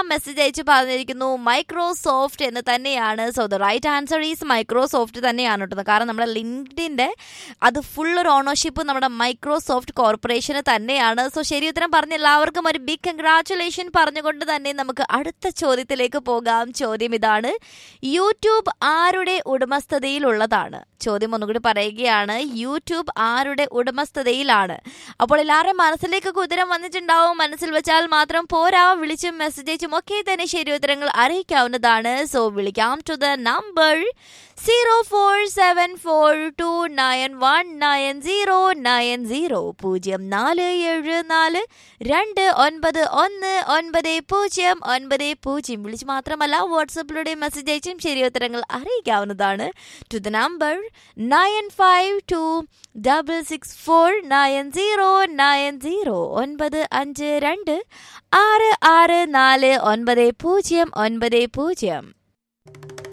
Message അയച്ച് പറഞ്ഞിരിക്കുന്നു Microsoft എന്ന് തന്നെയാണ്. So the right answer is Microsoft തന്നെയാണ് കേട്ടോ. കാരണം നമ്മുടെ ലിങ്ക്ഡിൻ്റെ അത് ഫുൾ ഒരു ഓണർഷിപ്പ് നമ്മുടെ മൈക്രോസോഫ്റ്റ് കോർപ്പറേഷന് തന്നെയാണ്. സോ ശരി ഉത്തരം പറഞ്ഞ എല്ലാവർക്കും ഒരു ബിഗ് കൺഗ്രാറ്റുലേഷൻ പറഞ്ഞുകൊണ്ട് തന്നെ നമുക്ക് അടുത്ത ചോദ്യത്തിലേക്ക് പോകാം. ചോദ്യം ഇതാണ്, യൂട്യൂബ് ആരുടെ ഉടമസ്ഥതയിലുള്ളതാണ്? ചോദ്യം ഒന്നുകൂടി പറയുകയാണ്, യൂട്യൂബ് ആരുടെ ഉടമസ്ഥതയിലാണ്? അപ്പോൾ എല്ലാവരുടെയും മനസ്സിലേക്കൊക്കെ ഉത്തരം വന്നിട്ടുണ്ടാവും. മനസ്സിൽ വെച്ചാൽ മാത്രം പോരാ, വിളിച്ചും മെസ്സേജ് അയച്ചും ഒക്കെ തന്നെ ശരി ഉത്തരങ്ങൾ അറിയിക്കാവുന്നതാണ്. സോ വിളിക്കാം ടു ദ നമ്പർ 0474291990 0474291990. വിളിച്ച് മാത്രമല്ല വാട്സപ്പിലൂടെ മെസ്സേജ് അയച്ചും ശരി ഉത്തരങ്ങൾ അറിയിക്കാവുന്നതാണ്. To the number 9526649090 952 664 9090.